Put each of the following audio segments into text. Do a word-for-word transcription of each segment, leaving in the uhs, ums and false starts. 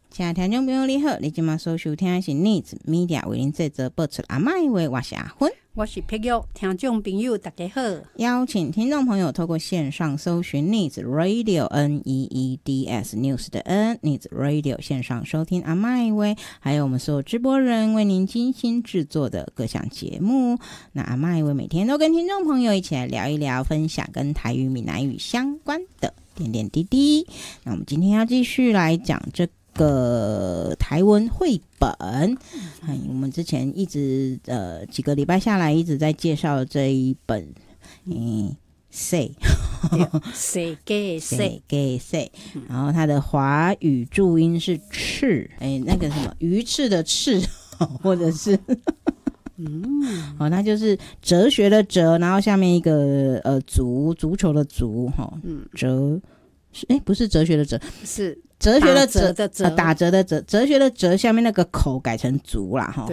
亲爱的听众朋友你好，你今晚所收听的是 Needs Media 为您制作播出阿嬷的话，我是阿芬， 我是碧玉。听众朋友大家好， 邀请听众朋友透过线上搜寻 Needs Radio N E E D S News 的 N Needs Radio 线上收听阿嬷的话，还有我们所有直播人为您精心制作的各项节目。那阿嬷的话每天都跟听众朋友一起来聊一聊，分享跟台语闽南语相关的点点滴滴。那我们今天要继续来讲这个个台文绘本、嗯、我们之前一直呃几个礼拜下来一直在介绍这一本嗯 say say gay say gay say， 然后它的华语注音是翅，哎，那个什么鱼翅的翅，或者是嗯，哦，它就是哲学的哲，然后下面一个呃足足球的足哈，嗯，哲，哎，不是哲学的哲， 是。 哲学的哲的哲、 啊，打折的折，哲学的哲下面那个口改成足啦，哈。 对，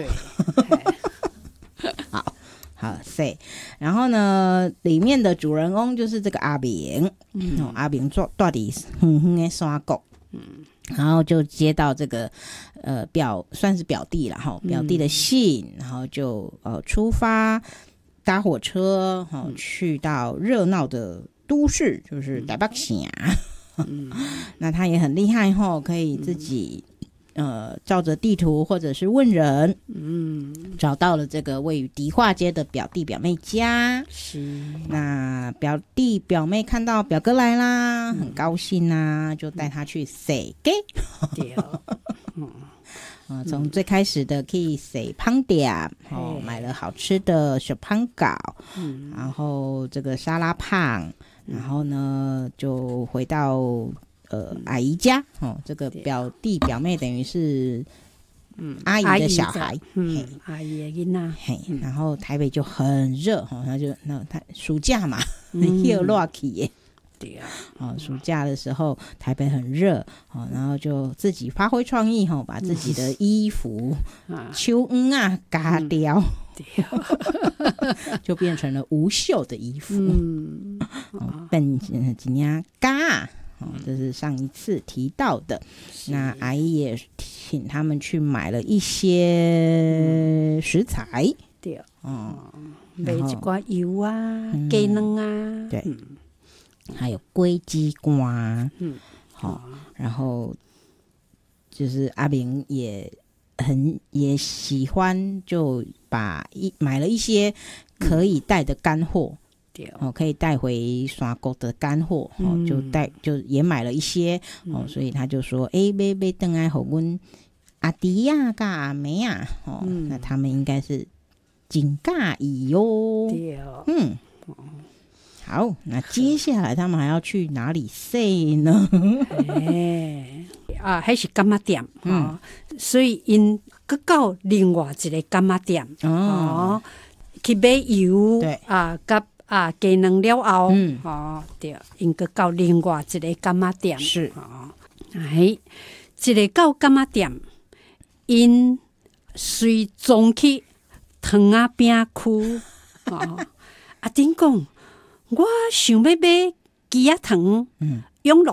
好好 say， 然后呢，里面的主人公就是这个阿明，嗯，哦、阿明做到底哼哼的山谷，嗯，然后就接到这个呃表算是表弟啦，哈，表弟的信，嗯、然后就呃出发搭火车，哈、嗯，去到热闹的都市，就是台北县。嗯，那他也很厉害吼，可以自己、嗯、呃照着地图或者是问人，嗯，找到了这个位于迪化街的表弟表妹家。是，那表弟表妹看到表哥来啦，嗯、很高兴啊，就带他去洗鸡。对，嗯。呃、从最开始的可以洗胖点、哦、买了好吃的小胖糕、嗯、然后这个沙拉胖，然后呢就回到呃阿姨家、哦、这个表弟表妹等于是嗯阿姨的小孩， 嗯，阿姨的囡仔， 嘿，然后台北就很热，哦，他就那他暑假嘛，又热起耶。对啊，哦，暑假的时候台北很热，哦，然后就自己发挥创意，哦，把自己的衣服秋恩啊嘎掉，嗯、就变成了无袖的衣服，嗯，本怎样嘎？哦，这是上一次提到的。那阿姨也请他们去买了一些食材， 对，哦，买一寡油啊、鸡卵啊， 对。嗯还有龟鸡瓜，嗯，好、哦，然后就是阿明也很也喜欢，就把一买了一些可以带的干货，对、嗯，哦，可以带回山沟的干货，哦，嗯、就带就也买了一些，哦，所以他就说，哎、欸，买买回来给阮阿弟呀、跟阿妹啊，哦，嗯、那他们应该是真介意哟，对，嗯。好，那接下来他们还要去哪里 say 呢？ 欸、啊，还是柑仔店，嗯、哦，所以因搁到另外一个柑仔店，哦，哦去买油，对啊，甲啊鸡卵了後，嗯，哦，对，因搁到另外一個柑仔店，是，哦，哎，一個到柑仔店，因隨總去糖仔餅區，哦，啊，點講？我想要買雞仔糖、嗯、永樂